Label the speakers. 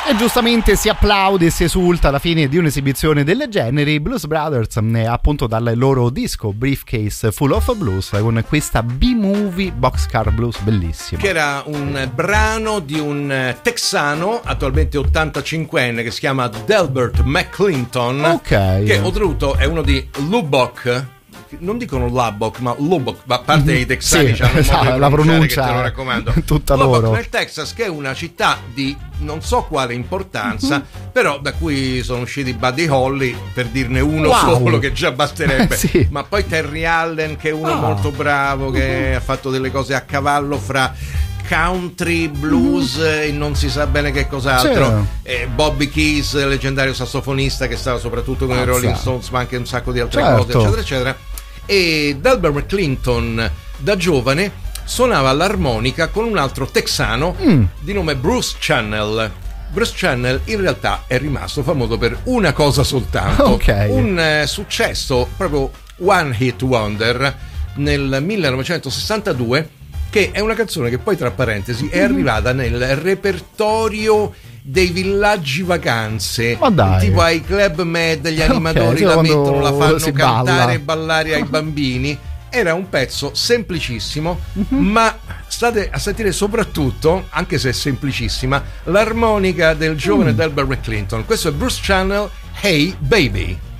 Speaker 1: E giustamente si applaude e si esulta alla fine di un'esibizione del genere. I Blues Brothers, appunto dal loro disco Briefcase Full of Blues, con questa B-Movie Boxcar Blues bellissima.
Speaker 2: Che era un brano di un texano, attualmente 85enne, che si chiama Delbert McClinton.
Speaker 1: Ok.
Speaker 2: Che oltretutto è uno di Lubbock. Non dicono Lubbock, ma Lubbock, a parte i texani,
Speaker 1: sì,
Speaker 2: hanno un modo di
Speaker 1: la pronuncia
Speaker 2: che te lo raccomando.
Speaker 1: tutta
Speaker 2: Lubbock
Speaker 1: loro.
Speaker 2: nel Texas, che è una città di non so quale importanza, però da cui sono usciti Buddy Holly, per dirne uno solo, che già basterebbe.
Speaker 1: Sì.
Speaker 2: Ma poi Terry Allen, che è uno molto bravo, che ha fatto delle cose a cavallo fra country, blues e non si sa bene che cos'altro. Bobby Keys, leggendario sassofonista che stava soprattutto con i Rolling Stones, ma anche un sacco di altre cose, eccetera eccetera. E Delbert McClinton da giovane suonava l'armonica con un altro texano di nome Bruce Channel. Bruce Channel in realtà è rimasto famoso per una cosa soltanto, un successo proprio one hit wonder nel 1962, che è una canzone che poi, tra parentesi, è arrivata nel repertorio dei villaggi vacanze, tipo ai Club Med, gli animatori la mettono, la fanno cantare e ballare ai bambini. Era un pezzo semplicissimo, ma state a sentire soprattutto, anche se è semplicissima, l'armonica del giovane Delbert McClinton. Questo è Bruce Channel, Hey Baby.